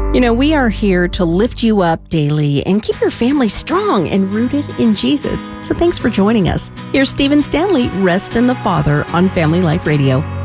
You know, we are here to lift you up daily and keep your family strong and rooted in Jesus. So thanks for joining us. Here's Stephen Stanley, Rest in the Father on Family Life Radio.